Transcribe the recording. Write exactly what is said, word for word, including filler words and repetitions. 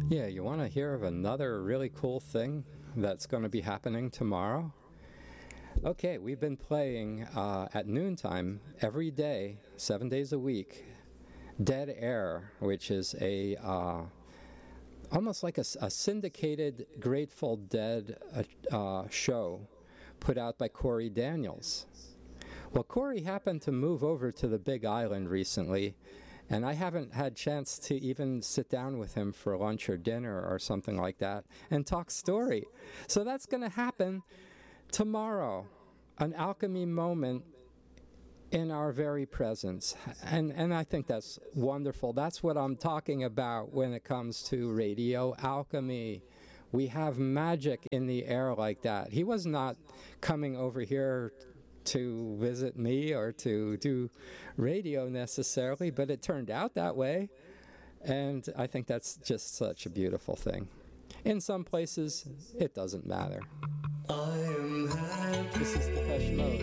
Yeah, you want to hear of another really cool thing that's going to be happening tomorrow? Okay, we've been playing uh, at noontime every day, seven days a week, Dead Air, which is a uh, almost like a, a syndicated Grateful Dead uh, uh, show put out by Corey Daniels. Well, Corey happened to move over to the Big Island recently, and I haven't had chance to even sit down with him for lunch or dinner or something like that and talk story. So that's going to happen tomorrow, an alchemy moment in our very presence. And and I think that's wonderful. That's what I'm talking about when it comes to radio alchemy. We have magic in the air like that. He was not coming over here to visit me or to do radio necessarily, but it turned out that way. And I think that's just such a beautiful thing. In some places, it doesn't matter. I am happy. This is Depeche Mode.